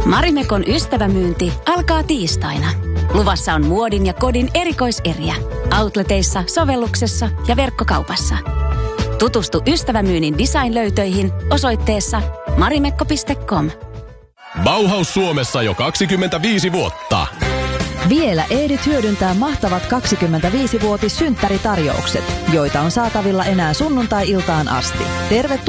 Marimekon ystävämyynti alkaa tiistaina. Luvassa on muodin ja kodin erikoiseriä. Outleteissa, sovelluksessa ja verkkokaupassa. Tutustu ystävämyynnin design-löytöihin osoitteessa marimekko.com. Bauhaus Suomessa jo 25 vuotta. Vielä Eedit hyödyntää mahtavat 25-vuotis synttäritarjoukset, joita on saatavilla enää sunnuntai-iltaan asti. Tervetuloa